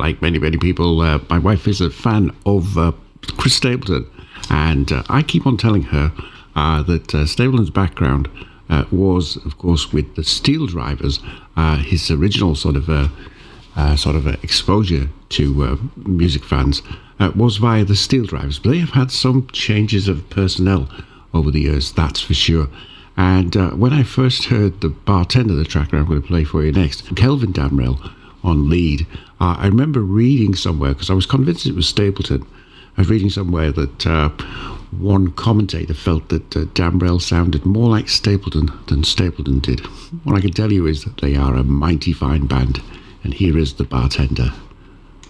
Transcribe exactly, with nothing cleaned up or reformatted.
like many, many people, uh, my wife is a fan of uh, Chris Stapleton. And uh, I keep on telling her uh, that uh, Stapleton's background uh, was, of course, with the Steel Drivers. Uh, his original sort of uh, uh, sort of uh, exposure to uh, music fans uh, was via the Steel Drivers. But they have had some changes of personnel over the years, that's for sure. And uh, when I first heard the bartender, the track I'm going to play for you next, Kelvin Damrell on lead, uh, I remember reading somewhere, because I was convinced it was Stapleton, I was reading somewhere that uh, one commentator felt that uh, Damrell sounded more like Stapleton than Stapleton did. What I can tell you is that they are a mighty fine band, and here is the bartender.